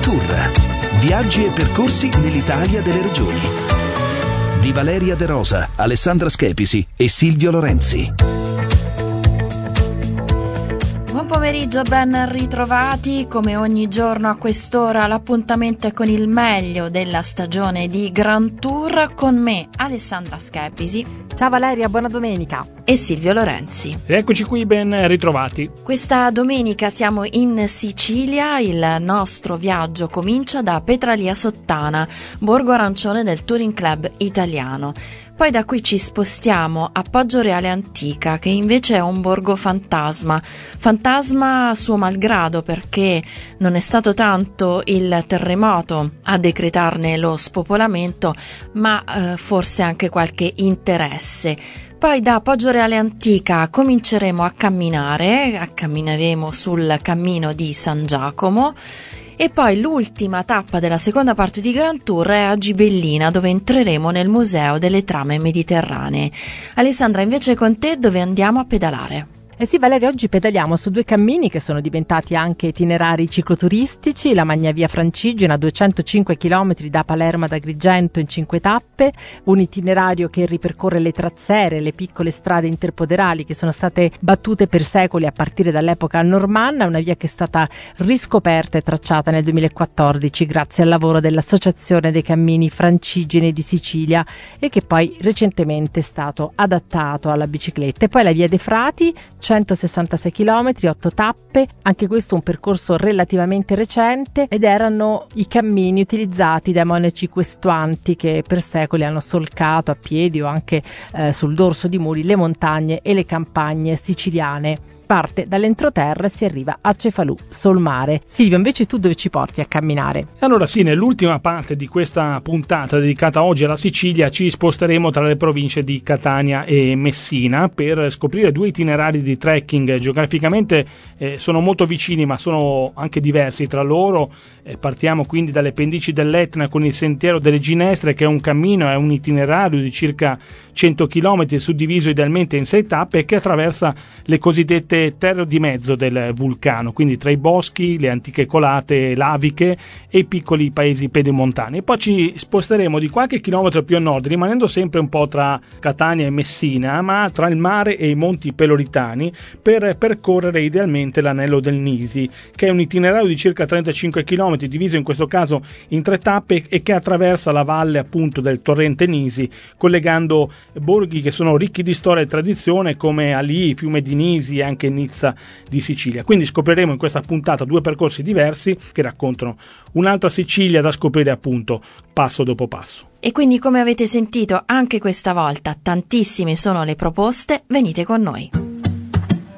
Tour. Viaggi e percorsi nell'Italia delle regioni. Di Valeria De Rosa, Alessandra Schepisi e Silvio Lorenzi. Buon pomeriggio, ben ritrovati. Come ogni giorno a quest'ora l'appuntamento è con il meglio della stagione di Grand Tour, con me Alessandra Schepisi. Ciao Valeria, buona domenica. E Silvio Lorenzi. Eccoci qui, ben ritrovati. Questa domenica siamo in Sicilia, il nostro viaggio comincia da Petralia Sottana, borgo arancione del Touring Club italiano. Poi da qui ci spostiamo a Poggioreale Antica, che invece è un borgo fantasma a suo malgrado, perché non è stato tanto il terremoto a decretarne lo spopolamento, ma forse anche qualche interesse. Poi da Poggioreale Antica cominceremo a cammineremo sul cammino di San Giacomo. E poi l'ultima tappa della seconda parte di Grand Tour è a Gibellina, dove entreremo nel Museo delle Trame Mediterranee. Alessandra, invece con te dove andiamo a pedalare? Eh sì Valeria, oggi pedaliamo su due cammini che sono diventati anche itinerari cicloturistici, la Magnavia Francigena, 205 km da Palermo ad Agrigento in 5 tappe, un itinerario che ripercorre le trazzere, le piccole strade interpoderali che sono state battute per secoli a partire dall'epoca normanna, una via che è stata riscoperta e tracciata nel 2014 grazie al lavoro dell'Associazione dei Cammini Francigeni di Sicilia e che poi recentemente è stato adattato alla bicicletta. E poi la Via dei Frati, 166 km, 8 tappe, anche questo un percorso relativamente recente, ed erano i cammini utilizzati dai monaci questuanti che per secoli hanno solcato a piedi o anche sul dorso di muli le montagne e le campagne siciliane. Parte dall'entroterra e si arriva a Cefalù sul mare. Silvio, invece tu dove ci porti a camminare? Allora sì, nell'ultima parte di questa puntata dedicata oggi alla Sicilia ci sposteremo tra le province di Catania e Messina per scoprire due itinerari di trekking. Geograficamente sono molto vicini ma sono anche diversi tra loro. Partiamo quindi dalle pendici dell'Etna con il Sentiero delle Ginestre, che è un cammino, è un itinerario di circa 100 km suddiviso idealmente in 6 tappe che attraversa le cosiddette terre di mezzo del vulcano, quindi tra i boschi, le antiche colate laviche e i piccoli paesi pedemontani. E poi ci sposteremo di qualche chilometro più a nord, rimanendo sempre un po' tra Catania e Messina, ma tra il mare e i monti Peloritani, per percorrere idealmente l'anello del Nisi, che è un itinerario di circa 35 km, diviso in questo caso in 3 tappe e che attraversa la valle appunto del torrente Nisi, collegando borghi che sono ricchi di storia e tradizione come Alì, Fiume di Nisi e anche Nizza di Sicilia. Quindi scopriremo in questa puntata due percorsi diversi che raccontano un'altra Sicilia da scoprire appunto passo dopo passo. E quindi, come avete sentito anche questa volta, tantissime sono le proposte, venite con noi.